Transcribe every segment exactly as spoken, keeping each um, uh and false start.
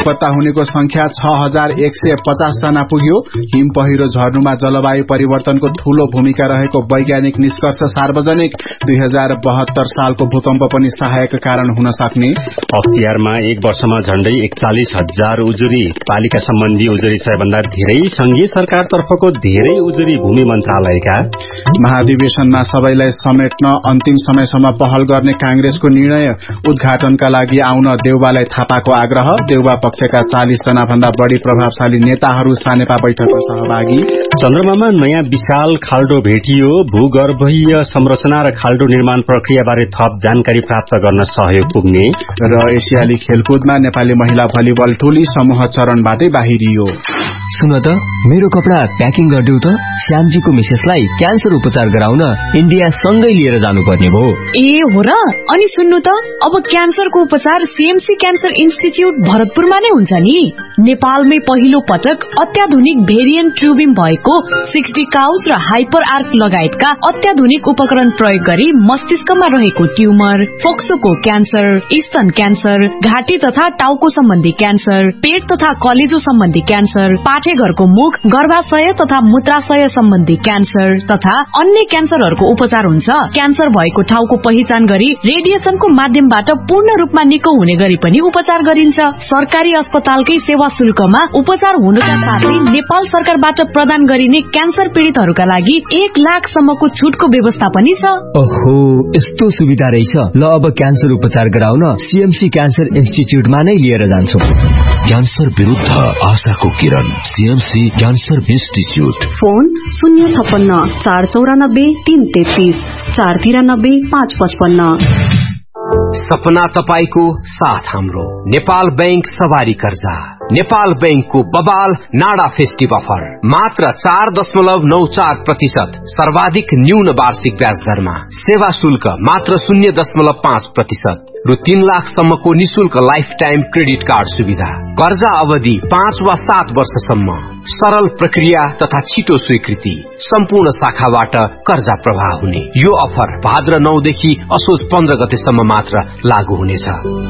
बेपत्ता हुनेको संख्या छ हजार एक सय पचास जना पुग्यो। हिम पहिरो झर्नुमा जलवायु परिवर्तनको ठूलो भूमिका रहेको वैज्ञानिक निष्कर्ष सार्वजनिक। दुई हजार बहत्तर सालको भूकम्प पनि सहायक कारण हुन सक्ने। अख्तियारमा एक वर्षमा झण्डै एकचालिस हजार उजुरी। पालिका सम्बन्धी उजुरी सबैभन्दा धेरै। संघीय सरकारतर्फको धेरै उजुरी भूमि मन्त्रालयका। महाधिवेशनमा सबैलाई समेट्न अन्तिम समयसम्म पहल गर्ने कांग्रेसको निर्णय। उद्घाटनका लागि आउन देउबालाई थापाको आग्रह। देउबा पक्षका चालीस जना भन्दा बढ़ी प्रभावशाली नेताहरू सानेपा बैठकमा सहभागी। चन्द्रमामा नयाँ विशाल खाल्डो भेटियो। भूगर्भीय संरचना र खाल्डो निर्माण प्रक्रियाबारे थप जानकारी प्राप्त गर्न सहयोग पुग्ने। र एसियाली खेलकुदमा नेपाली महिला भलिबल टोली समूह चरणबाटै बाहिरियो। सुन त मेरो कपडा प्याकिङ गरिदेऊ त। श्यामजीको मिसेसलाई क्यान्सर उपचार गराउन इन्डिया सँगै लिएर जानुपर्ने भयो। ए हो र। अनि सुन्नु त अब क्यान्सरको उपचार सीएमसी क्यान्सर इन्स्टिच्युट भरतपुरमा नै हुन्छ नि। नेपालमै पहिलो पटक अत्याधुनिक भेरिएन्ट ट्युबिङ भएको सिक्सटी काउस र हाइपर आर्क लगायतका अत्याधुनिक उपकरण प्रयोग गरी मस्तिष्कमा रहेको ट्युमर, फोक्सोको क्यान्सर, स्तन क्यान्सर, घाँटी तथा टाउको सम्बन्धी क्यान्सर, पेट तथा कलेजो सम्बन्धी क्यान्सर, पाठेघरको मुख, गर्भाशय तथा मूत्राशय सम्बन्धी क्यान्सर तथा अन्य क्यान्सरहरूको उपचार हुन्छ। क्यान्सर भएको ठाउँको पहिचान गरी रेडिएसनको माध्यमबाट पूर्ण रूपमा निको हुने गरी पनि उपचार गरिन्छ। सरकारी अस्पतालकै सेवा शुल्कमा उपचार हुनुका साथै नेपाल सरकारबाट प्रदान गरिने क्यान्सर पीड़ितहरूका लागि एक लाख सम्मको छुटको व्यवस्था पनि छ। ओहो, यस्तो सुविधा रहेछ। ल अब क्यान्सर उपचार गराउन सीएमसी क्यान्सर इन्स्टिच्युटमा नै लिएर जान्छु। क्यान्सर विरुद्ध आशाको किरण, सीएमसी क्यान्सर इन्स्टिच्युट। फोन शून्य छप्पन्न चार चौरानब्बे तीन तेत्तीस चार तिरानब्बे पाँच पचपन्न। सपना तपाईको साथ हाम्रो। नेपाल बैंक सवारी कर्जा। नेपाल बैंकको बबाल नाडा फेस्टिभ अफर मात्र चार दशमलव नौ चार प्रतिशत सर्वाधिक न्यून वार्षिक ब्याज दरमा। सेवा शुल्क मात्र शून्य दशमलव पाँच प्रतिशत रु तीन लाख सम्मको निशुल्क लाइफ टाइम क्रेडिट कार्ड सुविधा। कर्जा अवधि पाँच वा सात वर्षसम्म। सरल प्रक्रिया तथा छिटो स्वीकृति। सम्पूर्ण शाखाबाट कर्जा प्रवाह हुने यो अफर भाद्र नौ देखि असोज पन्ध्र गतेसम्म मात्र लागू हुनेछ।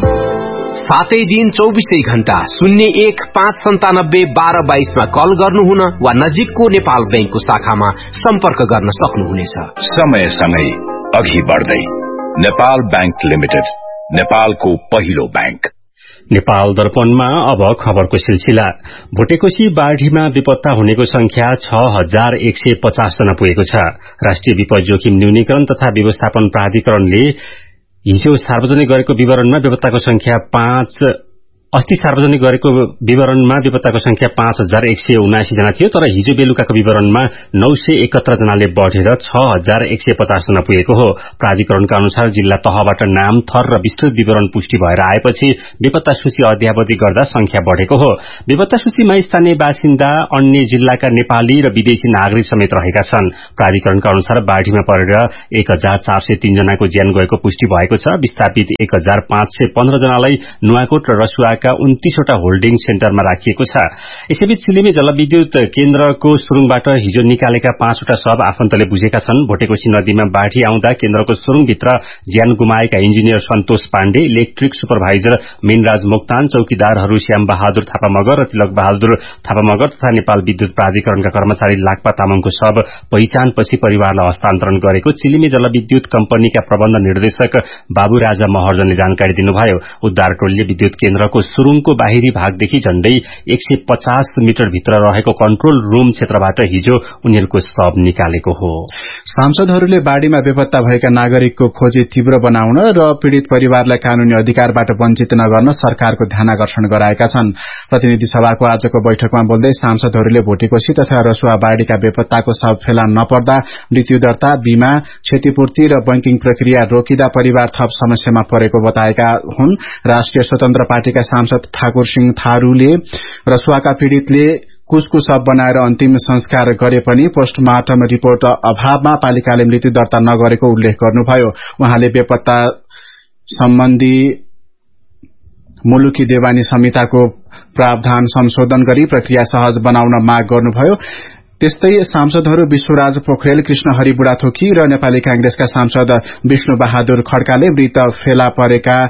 सातै दिन चौबीसै घण्टा शून्य एक पाँच सन्तानब्बे बाह्र बाइसमा कल गर्नुहुन वा नजिकको नेपाल बैंकको शाखामा सम्पर्क गर्न सक्नुहुनेछ। समयसँगै अघि बढ्दै नेपाल बैंक लिमिटेड, नेपालको पहिलो बैंक। नेपाल दर्पणमा अब खबरको सिलसिला। भोटेकोशी बाढ़ीमा विपत्ता हुनेको संख्या छ हजार एक सय पचास जना पुगेको छ। राष्ट्रिय विपद जोखिम न्यूनीकरण तथा व्यवस्थापन प्राधिकरणले हिजो सार्वजनिक गरेको विवरणमा विपत्ताको संख्या पाँच अस्ति सार्वजनिक गरेको विवरणमा विपत्ताको संख्या पाँच हजार एक सय उनासी जना थियो, तर हिजो बेलुकाको विवरणमा नौ सय एकहत्तर जनाले बढ़ेर छ हजार एक सय पचास जना पुगेको हो। प्राधिकरणका अनुसार जिल्ला तहबाट नाम, थर र विस्तृत विवरण पुष्टि भएर आएपछि विपत्ता सूची अध्यावधि गर्दा संख्या बढ़ेको हो। विपत्ता सूचीमा स्थानीय बासिन्दा, अन्य जिल्लाका नेपाली र विदेशी नागरिक समेत रहेका छन्। प्राधिकरणका अनुसार बाढ़ीमा परेर एक हजार चार सय तीन जनाको ज्यान गएको पुष्टि भएको छ। विस्थापित एक हजार पाँच सय पन्ध्र जनालाई नुवाकोट र रसुवा उन्तीसवटा होल्डिङ सेन्टरमा राखिएको छ। यसैबीच सिलिमी जलविद्युत केन्द्रको सुरुङबाट हिजो निकालेका पाँचवटा शव आफन्तले बुझेका छन्। भोटेकोशी नदीमा बाढ़ी आउँदा केन्द्रको सुरुङभित्र ज्यान गुमाएका इन्जिनियर सन्तोष पाण्डे, इलेक्ट्रिक सुपरभाइजर मीनराज मोक्तान, चौकीदारहरू श्याम बहादुर थापा मगर र तिलक बहादुर थापा मगर तथा नेपाल विद्युत प्राधिकरणका कर्मचारी लाक्पा तामाङको शव पहिचानपछि परिवारलाई हस्तान्तरण गरेको चिलिमी जलविद्युत कम्पनीका प्रबन्ध निर्देशक बाबु राजा महर्जनले जानकारी दिनुभयो। उद्धार टोलीले विद्युत केन्द्रको सुरुङको बाहिरी भागदेखि झण्डै एक सय पचास मिटर भित्र रहेको कन्ट्रोल रूम क्षेत्रबाट हिजो उनीहरूको शव निकालेको हो। सांसदहरूले बाढ़ीमा बेपत्ता भएका नागरिकको खोजी तीव्र बनाउन र पीड़ित परिवारलाई कानूनी अधिकारबाट वञ्चित नगर्न सरकारको ध्यानाकर्षण गराएका छन्। प्रतिनिधि सभाको आजको बैठकमा बोल्दै सांसदहरूले भोटेकोशी तथा रसुवा बाढ़ीका बेपत्ताको शव फेला नपर्दा मृत्यु दर्ता, बीमा, क्षतिपूर्ति र बैंकिङ प्रक्रिया रोकिँदा परिवार थप समस्यामा परेको बताएका हुन्। राष्ट्रिय स्वतन्त्र पार्टीका सांसद ठाकुर सिंह थारूले रसुवाका पीड़ितले कुसको शव बनाएर अन्तिम संस्कार गरे पनि पोस्टमार्टम रिपोर्ट अभावमा पालिकाले मृत्यु दर्ता नगरेको उल्लेख गर्नुभयो। उहाँले बेपत्ता सम्बन्धी मुलुकी देवानी संहिताको प्रावधान संशोधन गरी प्रक्रिया सहज बनाउन माग गर्नुभयो। त्यस्तै सांसदहरू विश्वराज पोखरेल, कृष्णहरि बुढाथोकी र नेपाली कांग्रेसका सांसद विष्णु बहादुर खड्काले मृत फेला परेका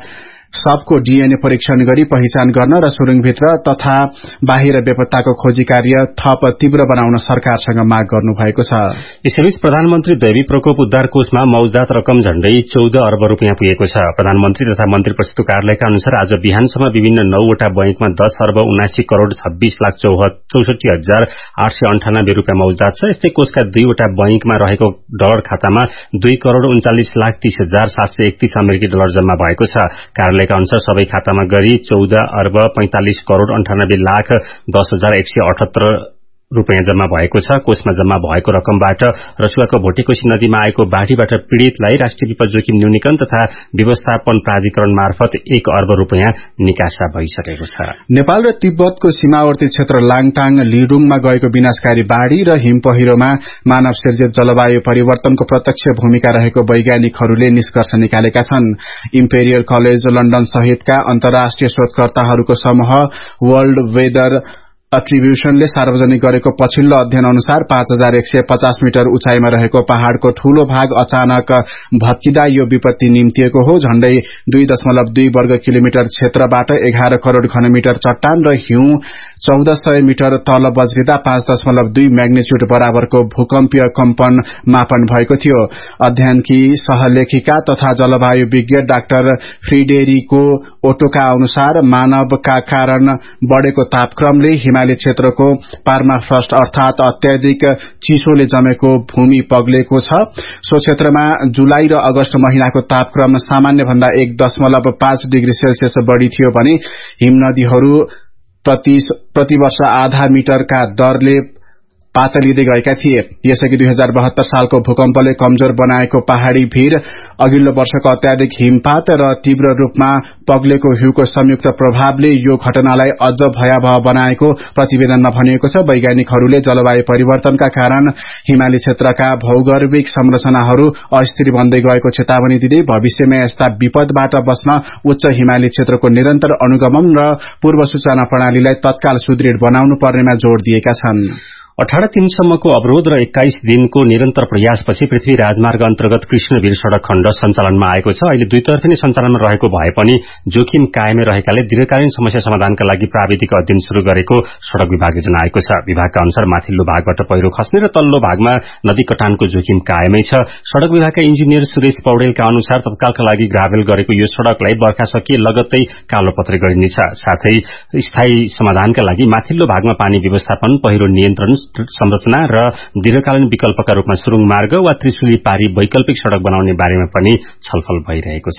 सबको डीएनए परीक्षण गरी पहिचान गर्न र सुरुङभित्र तथा बाहिर बेपत्ताको खोजी कार्य थप तीव्र बनाउन सरकारसँग माग गर्नुभएको छ। यसैबीच प्रधानमन्त्री दैवी प्रकोप उद्धार कोषमा मौजदात रकम झण्डै चौध अर्ब रूपियाँ पुगेको छ। प्रधानमन्त्री तथा मन्त्री परिषदको कार्यालयका अनुसार आज बिहानसम्म विभिन्न नौवटा बैंकमा दस अर्ब उनासी करोड़ छब्बीस लाख चौसठी हजार आठ सय अन्ठानब्बे रूपियाँ मौजदात छ। यस्तै कोषका दुईवटा बैंकमा रहेको डलर खातामा दुई करोड़ उन्चालिस लाख तीस हजार सात सय एकतीस अमेरिकी डलर जम्मा भएको छ। कार्यालयका अनुसार सबै खातामा गरी चौध अर्ब पैंतालिस करोड़ अन्ठानब्बे लाख दस हजार एक सय अठहत्तर रूपियाँ जम्मा भएको छ। कोषमा जम्मा भएको रकमबाट रसुवाको भोटेकोशी नदीमा आएको बाढ़ीबाट पीड़ितलाई राष्ट्रिय विपद जोखिम न्यूनीकरण तथा व्यवस्थापन प्राधिकरण मार्फत एक अर्ब रूपियाँ निकासा भइसकेको छ। नेपाल र तिब्बतको सीमावर्ती क्षेत्र लाङटाङ लिडुङमा गएको विनाशकारी बाढ़ी र हिम पहिरोमा मानव सिर्जित जलवायु परिवर्तनको प्रत्यक्ष भूमिका रहेको वैज्ञानिकहरूले निष्कर्ष निकालेका छन्। इम्पेरियल कलेज लण्डन सहितका अन्तर्राष्ट्रिय शोधकर्ताहरूको समूह वर्ल्ड वेदर एट्रिब्युशनले सार्वजनिक गरेको पछिल्लो अध्ययन अनुसार पाँच हजार एक सय पचास मिटर उचाइमा रहेको पहाड़को ठूलो भाग अचानक भत्किदा यो विपत्ति निम्तिएको हो। झण्डै दुई दशमलव दुई वर्ग किलोमिटर क्षेत्रबाट एघार करोड़ घनमिटर चट्टान र हिउँ चौध सय मिटर तल बज्रिँदा पाँच दशमलव दुई म्याग्निच्युड बराबरको भूकम्पीय कम्पन मापन भएको थियो। अध्ययनकी सहलेखिका तथा जलवायु विज्ञ डाक्टर फ्रिडेरिको ओटोका अनुसार मानवका कारण बढ़ेको तापक्रमले हिमाली क्षेत्रको पार्माफ्रस्ट अर्थात अत्याधिक चिसोले जमेको भूमि पग्लेको छ। सो क्षेत्रमा जुलाई र अगस्त महिनाको तापक्रम सामान्य भन्दा एक दशमलव पाँच डिग्री सेल्सियस बढ़ी थियो भने हिम नदीहरू प्रति प्रतिवर्ष आधा मिटरका दरले पातलिँदै गएका थिए। यसअघि दुई हजार बहत्तर सालको भूकम्पले कमजोर बनाएको पहाड़ी भीड़, अघिल्लो वर्षको अत्याधिक हिमपात र तीव्र रूपमा पग्लेको हिउँको संयुक्त प्रभावले यो घटनालाई अझ भयावह बनाएको प्रतिवेदनमा भनिएको छ। वैज्ञानिकहरूले जलवायु परिवर्तनका कारण हिमाली क्षेत्रका भौगर्भिक संरचनाहरू अस्थिर बन्दै गएको चेतावनी दिँदै भविष्यमा यस्ता विपदबाट बस्न उच्च हिमाली क्षेत्रको निरन्तर अनुगमन र पूर्व सूचना प्रणालीलाई तत्काल सुदृढ़ बनाउनु पर्नेमा जोड़ दिएका छन्। अठारह दिनसम्मको अवरोध र एक्काइस दिनको निरन्तर प्रयासपछि पृथ्वी राजमार्ग अन्तर्गत कृष्णवीर सड़क खण्ड सञ्चालनमा आएको छ। अहिले दुईतर्फी नै सञ्चालनमा रहेको भए पनि जोखिम कायमै रहेकाले दीर्घकालीन समस्या समाधानका लागि प्राविधिक अध्ययन शुरू गरेको सड़क विभागले जनाएको छ। विभागका अनुसार माथिल्लो भागबाट पहिरो खस्ने र तल्लो भागमा नदी कटानको जोखिम कायमै छ। सड़क विभागका इन्जिनियर सुरेश पौडेलका अनुसार तत्कालका लागि ग्राभेल गरेको यो सड़कलाई बर्खा सकिए लगत्तै कालोपत्रे गरिनेछ। साथै स्थायी समाधानका लागि माथिल्लो भागमा पानी व्यवस्थापन, पहिरो नियन्त्रण संरचना र दीर्घकालीन विकल्पका रूपमा सुरुङ मार्ग वा त्रिशुली पारी वैकल्पिक सड़क बनाउने बारेमा पनि छलफल भइरहेको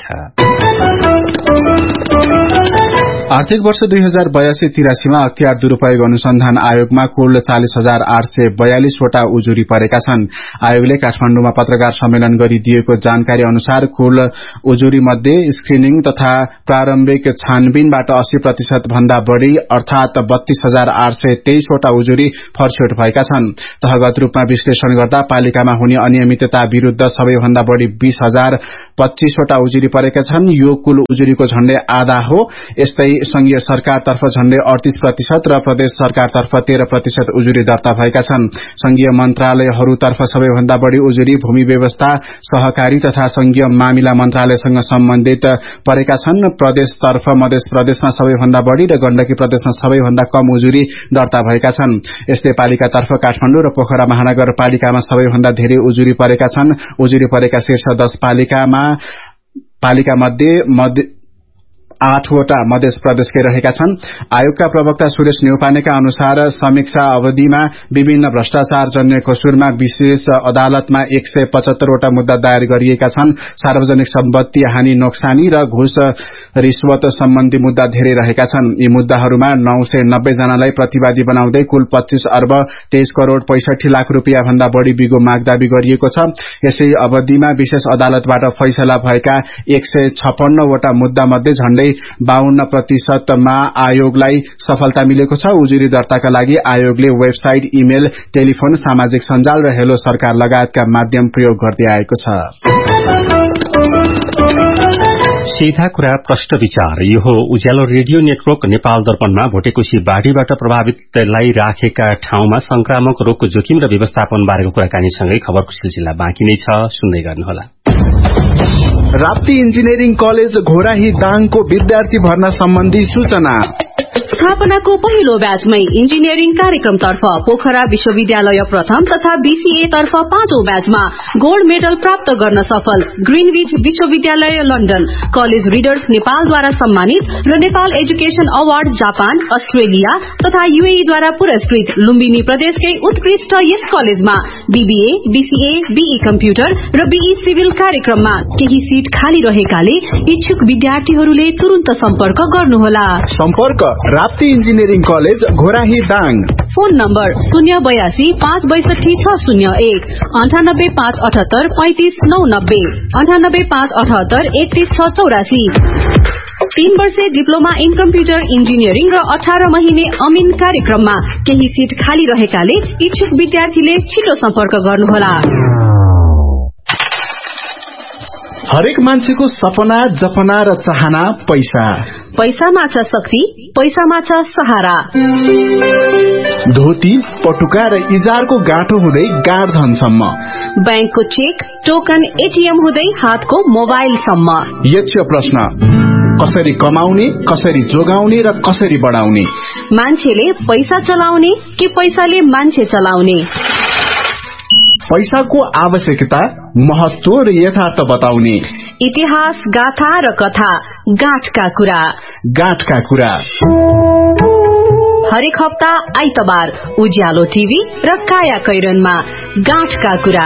छ। आर्थिक वर्ष दुई हजार बयासी तिरासीमा अख्तियार दुरूपयोग अनुसन्धान आयोगमा कुल चालिस हजार आठ सय बयालिसवटा उजुरी परेका छन्। आयोगले काठमाण्डुमा पत्रकार सम्मेलन गरी दिएको जानकारी अनुसार कुल उजुरी मध्ये स्क्रिनिङ तथा प्रारम्भिक छानबिनबाट अस्सी प्रतिशत भन्दा बढ़ी अर्थात बत्तीस हजार आठ सय तेइसवटा उजुरी फरछोट भएका छन्। तहगत रूपमा विश्लेषण गर्दा पालिकामा हुने अनियमितता विरूद्ध सबैभन्दा बढ़ी बीस हजार पच्चीसवटा उजुरी परेका छन्। यो कुल उजुरीको झण्डै आधा हो। यस्तै संघीय सरकारतर्फ झण्डै अडतीस प्रतिशत र प्रदेश सरकारतर्फ तेह्र प्रतिशत उजुरी दर्ता भएका छन्। संघीय मन्त्रालयहरूतर्फ सबैभन्दा बढ़ी उजुरी भूमि व्यवस्था, सहकारी तथा संघीय मामिला मन्त्रालयसँग सम्बन्धित परेका छन्। प्रदेशतर्फ मध्य प्रदेशमा सबैभन्दा बढ़ी र गण्डकी प्रदेशमा सबैभन्दा कम उजुरी दर्ता भएका छन्। यस्तै पालिकातर्फ काठमाण्डु र पोखरा महानगरपालिकामा सबैभन्दा धेरै उजुरी परेका छन्। उजुरी परेका शीर्ष दश पालिकामा पालिका मध्ये आठवटा मध्य प्रदेशकै रहेका छन्। आयोगका प्रवक्ता सुरेश न्यौपानेका अनुसार समीक्षा अवधिमा विभिन्न भ्रष्टाचार जन्य कसूरमा विशेष अदालतमा एक सय पचहत्तरवटा मुद्दा दायर गरिएका छन्। सार्वजनिक सम्पत्ति हानि नोक्सानी र घुस रिश्वत सम्बन्धी मुद्दा धेरै रहेका छन्। यी मुद्दाहरूमा नौ सय नब्बे जनालाई प्रतिवादी बनाउँदै कुल पच्चीस अर्ब तेइस करोड़ पैंसठी लाख रूपियाँ भन्दा बढ़ी बिगो माग दावी गरिएको छ। यसै अवधिमा विशेष अदालतबाट फैसला भएका एक सय छप्पन्नवटा मुद्दा मध्ये झण्डै बाहन्न प्रतिशतमा आयोगलाई सफलता मिलेको छ। उजुरी दर्ताका लागि आयोगले वेबसाइट, इमेल, टेलिफोन, सामाजिक सञ्जाल र हेलो सरकार लगायतका माध्यम प्रयोग गर्दै आएको छ। सीधा कुरा प्रश्न विचार। यो हो उज्यालो रेडियो नेटवर्क नेपाल दर्पणमा भोटेकोशी बाढ़ीबाट प्रभावितलाई राखेका ठाउँमा संक्रामक रोगको जोखिम र व्यवस्थापन बारेको कुराकानीसँगै खबरको सिलसिला बाँकी नै छ। सुन्दै गर्नुहोला। राप्ती इन्जिनियरिङ कलेज घोराही दाङको विद्यार्थी भर्ना सम्बन्धी सूचना। स्थापनाको पहिलो ब्याचमै इन्जिनियरिङ कार्यक्रमतर्फ पोखरा विश्वविद्यालय प्रथम तथा बीसीए तर्फ पाँचौं ब्याचमा गोल्ड मेडल प्राप्त गर्न सफल ग्रीनविच विश्वविद्यालय लन्डन कलेज रिडर्स नेपालद्वारा सम्मानित र Nepal education award Japan Australia तथा यूएईद्वारा पुरस्कृत लुम्बिनी प्रदेशकै उत्कृष्ट यस कलेजमा बीबीए बीसीए बीई कम्प्युटर र बीई सिभिल कार्यक्रममा केही सीट खाली रहेकाले इच्छुक विद्यार्थीहरूले तुरन्त सम्पर्क गर्नुहोला। सम्पर्क Rapti engineering college Ghorahi Dang. Phone number शून्य बयासी पाँच बैसठी छ शून्य एक अन्ठानब्बे पाँच अठहत्तर पैंतिस नौ नब्बे अन्ठानब्बे पाँच अठहत्तर एकतीस छ चौरासी। तीन वर्षे डिप्लोमा इन कम्प्युटर इन्जिनियरिङ र अठार महिने अमिन कार्यक्रममा केही सीट खाली रहेकाले इच्छुक विद्यार्थीले छिटो सम्पर्क गर्नुहोला। हरेक मान्छेको सपना जपना र चाहना पैसा। पैसामा छ शक्ति, पैसामा छ सहारा। धोती पटुका र इजारको गाँठो हुँदै गाडधनसम्म, बैंकको चेक टोकन एटीएम हुँदै हातको मोबाइलसम्म। यक्ष प्रश्न, कसरी कमाउने, कसरी जोगाउने र कसरी बढाउने? मान्छेले पैसा चलाउने कि पैसाले मान्छे चलाउने? पैसाको आवश्यकता, महत्व र यथार्थ बताउने। इतिहास गाथा र कथा, गाँठका कुरा। गाँठका कुरा हरेक हप्ता आइतबार उज्यालो टीभी र काया कैरनमा गाँठका कुरा।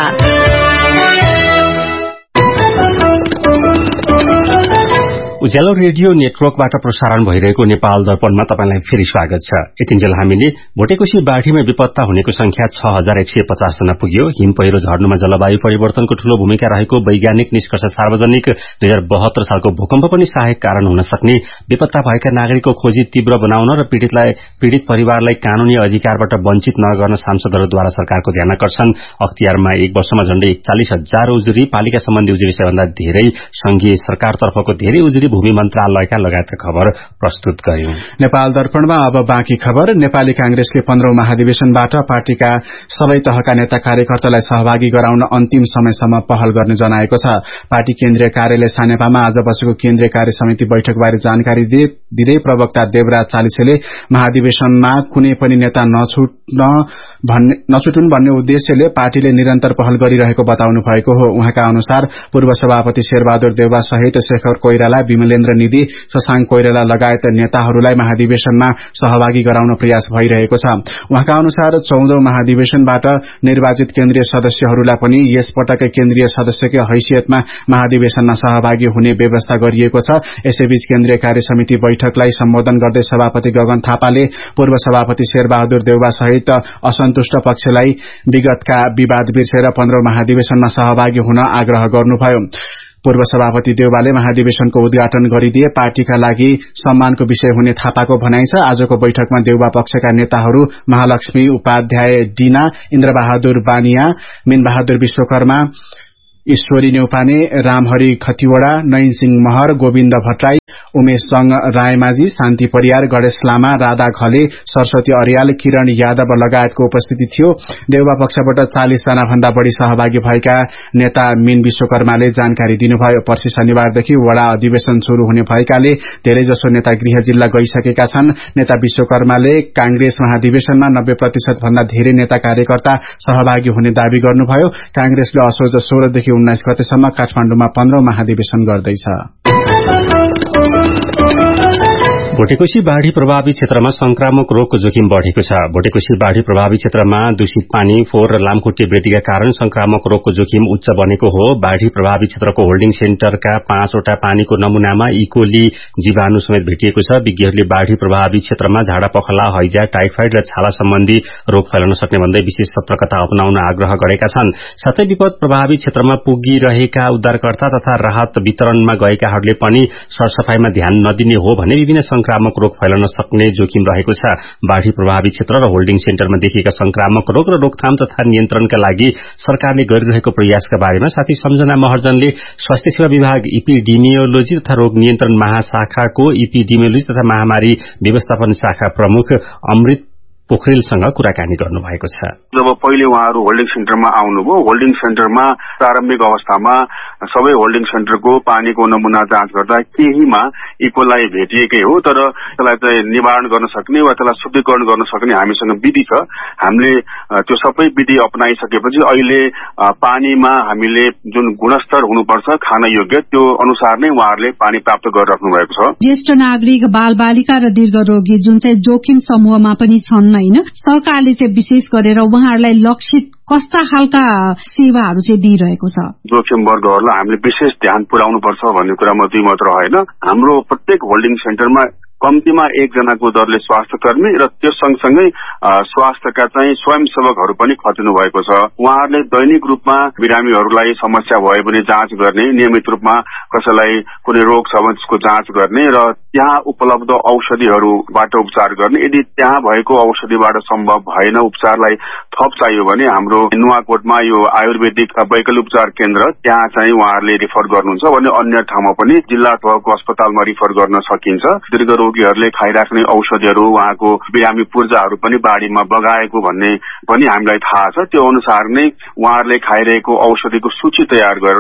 उज्यालो रेडियो नेटवर्कबाट प्रसारण भइरहेको नेपाल दर्पणमा तपाईलाई फेरि स्वागत छ। यतिन्जेल हामीले भोटेकोशी बाढीमा विपत्ता हुनेको संख्या छ हजार एक सय पचास जना पुग्यो। हिम पहिरो झर्नुमा जलवायु परिवर्तनको ठूलो भूमिका रहेको वैज्ञानिक निष्कर्ष सार्वजनिक। दुई हजार बहत्तर सालको भूकम्प पनि सहायक कारण हुन सक्ने। विपत्ता भएका नागरिकको खोजी तीव्र बनाउन र पीड़ितलाई पीड़ित परिवारलाई कानूनी अधिकारबाट वञ्चित नगर्न सांसदहरूद्वारा सरकारको ध्यान आकर्षण। अख्तियारमा एक वर्षमा झण्डै एकचालिस हजार उजुरी, पालिका सम्बन्धी उजुरी सबैभन्दा धेरै, संघीय सरकारतर्फको धेरै उजुरी भूमि मन्त्रालयका लगायतका खबर प्रस्तुत गर्यौं। नेपाल दर्पणमा अब बाँकी खबर। नेपाली कांग्रेसले पन्ध्रौं महाधिवेशनबाट पार्टीका सबै तहका नेता कार्यकर्तालाई सहभागी गराउन अन्तिम समयसम्म पहल गर्ने जनाएको छ। पार्टी केन्द्रीय कार्यालय सानेपामा आज बसेको केन्द्रीय कार्य समिति बैठकबारे जानकारी दिँदै प्रवक्ता देवराज चालिसेले महाधिवेशनमा कुनै पनि नेता नछुट्न भन्ने नछुटुन् भन्ने उद्देश्यले पार्टीले निरन्तर पहल गरिरहेको बताउनु भएको हो। उहाँका अनुसार पूर्व सभापति शेरबहादुर देउवा सहित शेखर कोइराला, विमलेन्द्र निधि, शशांक कोइराला लगायत नेताहरूलाई महाधिवेशनमा सहभागी गराउन प्रयास भइरहेको छ। उहाँका अनुसार चौधौं महाधिवेशनबाट निर्वाचित केन्द्रीय सदस्यहरूलाई पनि यस पटक केन्द्रीय सदस्यकै हैसियतमा महाधिवेशनमा सहभागी हुने व्यवस्था गरिएको छ। यसैबीच केन्द्रीय कार्य समिति बैठकलाई सम्बोधन गर्दै सभापति गगन थापाले पूर्व सभापति शेरबहादुर देउवा सहित असन्तुष्ट पक्षलाई विगतका विवाद बिर्सेर पन्ध्रौं महाधिवेशनमा सहभागी हुन आग्रह गर्नुभयो। पूर्व सभापति देउवाले महाधिवेशनको उद्घाटन गरिदिए पार्टीका लागि सम्मानको विषय हुने थापाको भनाइ छ। आजको बैठकमा देउवा पक्षका नेताहरू महालक्ष्मी उपाध्याय डिना, इन्द्रबहादुर बानिया, मीनबहादुर विश्वकर्मा, ईश्वरी नेउपाने, रामहरि खतिवड़ा, नयन सिंह महर, गोविन्द भट्टराई, उमेश जंग रायमाझी, शान्ति परियार, गणेश लामा, राधा घले, सरस्वती अर्याल, किरण यादव लगायतको उपस्थिति थियो। देउवा पक्षबाट चालीस जना भन्दा बढ़ी सहभागी भएका नेता मीन विश्वकर्माले जानकारी दिनुभयो। पर्सि शनिबारदेखि वडा अधिवेशन शुरू हुने भएकाले धेरैजसो नेता गृह जिल्ला गइसकेका छन्। नेता विश्वकर्माले कांग्रेस महाधिवेशनमा नब्बे प्रतिशत भन्दा धेरै नेता कार्यकर्ता सहभागी हुने दावी गर्नुभयो। कांग्रेसले असोज सोह्रदेखि उन्नाइस गतेसम्म काठमाण्डुमा पन्ध्रौं महाधिवेशन गर्दैछ। भोटेकोशी बाढ़ी प्रभावित क्षेत्रमा संक्रामक रोगको जोखिम बढ़ेको छ। भोटेकोशी बाढ़ी प्रभावित क्षेत्रमा दूषित पानी, फोहोर र लामखुट्टे वृद्धिका कारण संक्रामक रोगको जोखिम उच्च बनेको हो। बाढ़ी प्रभावित क्षेत्रको होल्डिङ सेन्टरका पाँचवटा पानीको नमूनामा इकोली जीवाणु समेत भेटिएको छ। विज्ञहरूले बाढ़ी प्रभावित क्षेत्रमा झाडा पखला, हैजा, टाइफाइड र छाला सम्बन्धी रोग फैलन सक्ने भन्दै विशेष सतर्कता अपनाउन आग्रह गरेका छन्। साथै विपद प्रभावित क्षेत्रमा पुगिरहेका उद्धारकर्ता तथा राहत वितरणमा गएकाहरूले पनि सरसफाईमा ध्यान नदिने हो भने विभिन्न संक्रामक रोग फैलन सक्ने जोखिम रहेको छ। बाढ़ी प्रभावित क्षेत्र र होल्डिङ सेन्टरमा देखिएका संक्रामक रोग र रोकथाम तथा नियन्त्रणका लागि सरकारले गरिरहेको प्रयासका बारेमा साथी सम्झना महर्जनले स्वास्थ्य सेवा विभाग इपिडेमियोलोजी तथा रोग नियन्त्रण महाशाखाको इपिडेमियोलोजी तथा महामारी व्यवस्थापन शाखा प्रमुख अमृत पोखरेलसँग कुराकानी गर्नुभएको छ। जब पहिले उहाँहरू होल्डिङ सेन्टरमा आउनुभयो, होल्डिङ सेन्टरमा प्रारम्भिक अवस्थामा सबै होल्डिङ सेन्टरको पानीको नमुना जाँच गर्दा केहीमा इकोलाई भेटिएकै हो, तर त्यसलाई चाहिँ निवारण गर्न सक्ने वा त्यसलाई शुद्धिकरण गर्न सक्ने हामीसँग विधि छ। हामीले त्यो सबै विधि अपनाइसकेपछि अहिले पानीमा हामीले जुन गुणस्तर हुनुपर्छ खान योग्य त्यो अनुसार नै उहाँहरूले पानी प्राप्त गरिराख्नु भएको छ। ज्येष्ठ नागरिक, बाल बालिका र दीर्घ रोगी जुन चाहिँ जोखिम समूहमा पनि छन् हैन, सरकारले चाहिँ विशेष गरेर उहाँहरूलाई लक्षित कस्ता खालका सेवाहरू चाहिँ दिइरहेको छ? जोखिम वर्गहरूलाई हामीले विशेष ध्यान पुर्याउनु पर्छ भन्ने कुरामा दुई मत रहेन। हाम्रो प्रत्येक होल्डिङ सेन्टरमा कम्तीमा एकजनाको दरले स्वास्थ्य कर्मी र त्यो सँगसँगै स्वास्थ्यका चाहिँ स्वयंसेवकहरू पनि खटिनु भएको छ। उहाँहरूले दैनिक रूपमा बिरामीहरूलाई समस्या भए पनि जाँच गर्ने, नियमित रूपमा कसैलाई कुनै रोग छ भने त्यसको जाँच गर्ने र त्यहाँ उपलब्ध औषधिहरूबाट उपचार गर्ने। यदि त्यहाँ भएको औषधिबाट सम्भव भएन, उपचारलाई थप चाहियो भने हाम्रो नुवाकोटमा यो आयुर्वेदिक वैकल्पिक उपचार केन्द्र त्यहाँ चाहिँ उहाँहरूले रिफर गर्नुहुन्छ भने अन्य ठाउँमा पनि जिल्ला तहको अस्पतालमा रिफर गर्न सकिन्छ। दीर्घ रोगीहरूले खाइराख्ने औषधिहरू, उहाँको बिरामी पूर्जाहरू पनि बाढीमा बगाएको भन्ने पनि हामीलाई थाहा छ। त्यो अनुसार नै उहाँहरूले खाइरहेको औषधिको सूची तयार गरेर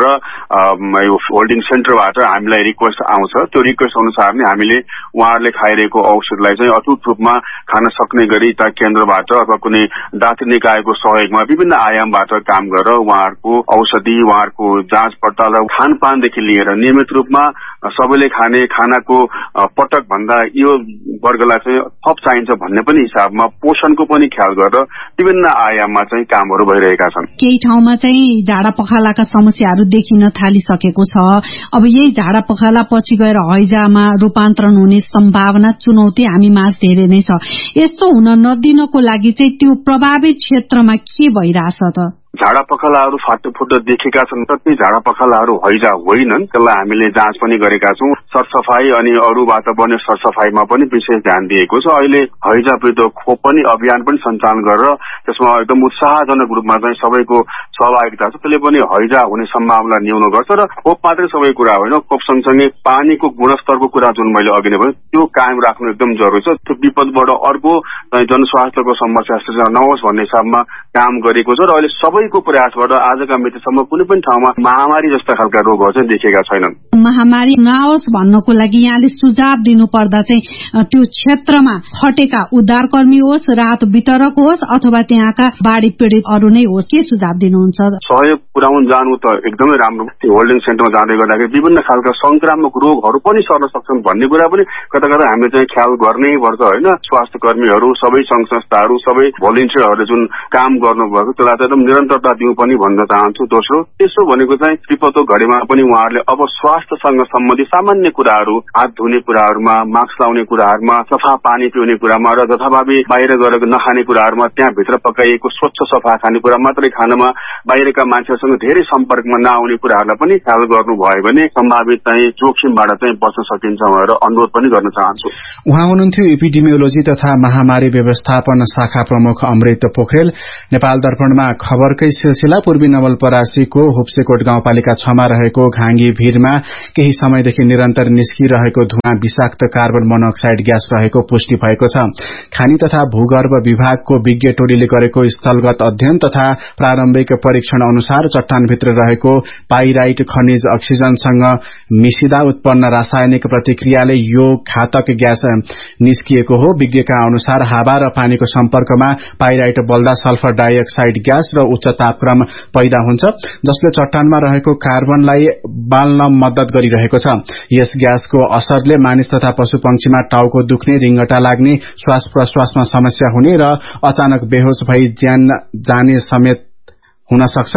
यो होल्डिङ सेन्टरबाट हामीलाई रिक्वेस्ट आउँछ। त्यो रिक्वेस्ट अनुसार नै हामीले उहाँहरूले खाइरहेको औषधिलाई चाहिँ अटुट रूपमा खान सक्ने गरी यता केन्द्रबाट अथवा कुनै डाक्टर निकायको सहयोगमा विभिन्न आयामबाट काम गरेर उहाँहरूको औषधि, उहाँहरूको जाँच पडताल र खानपानदेखि लिएर नियमित रूपमा सबैले खाने खानाको पटक भन्दा यो वर्गलाई चाहिँ थप चाहिन्छ भन्ने पनि हिसाबमा पोषणको पनि ख्याल गरेर विभिन्न आयाममा चाहिँ कामहरू भइरहेका छन्। केही ठाउँमा चाहिँ झाडा पखालाका समस्याहरू देखिन थालिसकेको छ। अब यही झाडा पखाला पछि गएर हैजामा रूपान्तरण हुने सम्भावना, चुनौती हामी माझ धेरै नै छ। यस्तो हुन नदिनको लागि चाहिँ त्यो प्रभावित क्षेत्रमा के भइरहेछ त? झाडा पखालाहरू फाटो फुटो देखेका छन्, ती झाडा पखालाहरू हैजा होइनन्। त्यसलाई हामीले जाँच पनि गरेका छौं। सरसफाई अनि अरूबाट बन्ने सरसफाईमा पनि विशेष ध्यान दिएको छ। अहिले हैजा विरुद्ध खोप पनि अभियान पनि सञ्चालन गरेर त्यसमा एकदम उत्साहजनक रूपमा चाहिँ सबैको सहभागिता छ। त्यसले पनि हैजा हुने सम्भावना न्यून गर्छ र खोप मात्रै सबै कुरा होइन, खोप सँगसँगै पानीको गुणस्तरको कुरा जुन मैले अघि नै भने त्यो कायम राख्नु एकदम जरुरी छ। त्यो विपदबाट अर्को जनस्वास्थ्यको समस्या सृजना नहोस् भन्ने हिसाबमा काम गरेको छ र अहिले सबैको प्रयासबाट आजका मितिसम्म कुनै पनि ठाउँमा महामारी जस्ता खालका रोगहरू चाहिँ देखिएका छैनन्। महामारी नहोस् भन्नको लागि यहाँले सुझाव दिनु पर्दा चाहिँ त्यो क्षेत्रमा खटेका उद्धारकर्मी होस्, राहत वितरक होस् अथवा त्यहाँका बाढी पीडितहरू नै होस्, के सुझाव दिनुहुन्छ? सहयोग पुर्याउन जानु त एकदमै राम्रो। होल्डिङ सेन्टरमा जाँदै गर्दाखेरि विभिन्न खालका संक्रामक रोगहरू पनि सर्न सक्छन् भन्ने कुरा पनि कता कता हामीले चाहिँ ख्याल गर्नै पर्छ होइन। स्वास्थ्य कर्मीहरू, सबै संघ संस्थाहरू, सबै भोलिन्टियरहरूले जुन काम गर्नुभएको त्यसलाई एकदम निरन्तरता दिउँ पनि भन्न चाहन्छु। दोस्रो, त्यसो भनेको चाहिँ विपदको घडीमा पनि उहाँहरूले अब स्वास्थ्यसँग सम्बन्धित सामान्य कुराहरू, हात धुने कुराहरूमा, मास्क लाउने कुराहरूमा, सफा पानी पिउने कुरामा र जथाभावी बाहिर गएर नखाने कुराहरूमा, त्यहाँभित्र पकाइएको स्वच्छ सफा खानेकुरा मात्रै खानमा, बाहिरका मान्छेहरूसँग धेरै सम्पर्कमा नआउने कुराहरूलाई पनि ख्याल गर्नुभयो भने सम्भावित चाहिँ जोखिमबाट चाहिँ बच्न सकिन्छ भनेर अनुरोध पनि गर्न चाहन्छु। उहाँ हुनुहुन्थ्यो एपिडेमियोलोजी तथा महामारी व्यवस्थापन शाखा प्रमुख अमृत पोखरेल। नेपाल दर्पणमा खबरकै सिलसिला पूर्वी नवलपरासीको हुप्सेकोट गाउँपालिका छमा रहेको घाँगी भीरमा केही समयदेखि निरन्तर निस्किरहेको धुवाँ विषाक्त कार्बन मोनोक्साइड ग्यास रहेको पुष्टि भएको छ। खानी तथा भूगर्भ विभागको विज्ञ टोलीले गरेको स्थलगत अध्ययन तथा प्रारम्भिक परीक्षण अनुसार चट्टानभित्र रहेको पाइराइट खनिज अक्सिजनसँग मिसिदा उत्पन्न रासायनिक प्रतिक्रियाले यो घातक ग्यास निस्किएको हो। विज्ञका अनुसार हावा र पानीको सम्पर्कमा पाइराइट बल्दा सल्फर डाइअक्साइड ग्यास र उच्च तापक्रम पैदा हुन्छ, जसले चट्टानमा रहेको कार्बनलाई बाल्न मद्दत गरिरहेको छ। यस ग्यासको असरले मानिस तथा पशु पंक्षीमा टाउको दुख्ने, रिंगटा लाग्ने, श्वास प्रश्वासमा समस्या हुने र अचानक बेहोस भई ज्यान जाने समेत हुन सक्छ।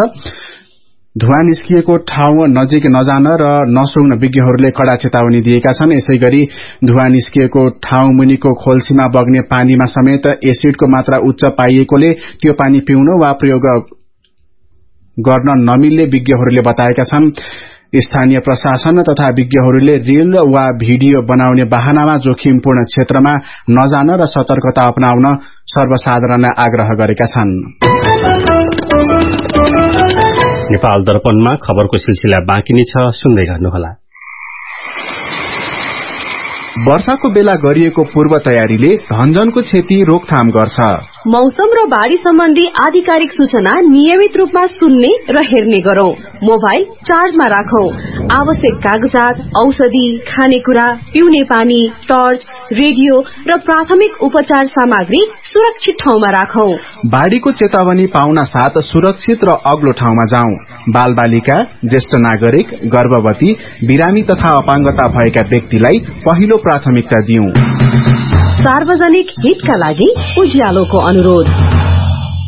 धुवाँ निस्किएको ठाउँ नजिक नजान र नसुङ्न विज्ञहरूले कड़ा चेतावनी दिएका छन्। यसैगरी धुवाँ निस्किएको ठाउँ मुनिको खोल्सीमा बग्ने पानीमा समेत एसिडको मात्रा उच्च पाइएकोले त्यो पानी पिउन वा प्रयोग गर्न नमिल्ने विज्ञहरूले बताएका छन्। स्थानीय प्रशासन तथा विज्ञहरूले रील वा भिडियो बनाउने बहानामा जोखिमपूर्ण क्षेत्रमा नजान र सतर्कता अपनाउन सर्वसाधारणलाई आग्रह गरेका छन्। नेपाल दर्पणमा खबरको सिलसिला बाँकी नै छ, सुन्दै गर्नुहोला। वर्षाको बेला गरिएको पूर्व तयारीले धनजनको क्षति रोकथाम गर्छ। मौसम र बाढ़ी सम्बन्धी आधिकारिक सूचना नियमित रूपमा सुन्ने र हेर्ने गरौं। मोबाइल चार्जमा राखौं। आवश्यक कागजात, औषधि, खानेकुरा, पिउने पानी, टर्च, रेडियो र प्राथमिक उपचार सामग्री सुरक्षित ठाउँमा राखौं। बाढ़ीको चेतावनी पाउन साथ सुरक्षित र अग्लो ठाउँमा जाउँ। बाल बालिका, ज्येष्ठ नागरिक, गर्भवती, बिरामी तथा अपाङ्गता भएका व्यक्तिलाई पहिलो प्राथमिकता दिउँ। सार्वजनिक हितका लागि उज्यालोको अनुरोध।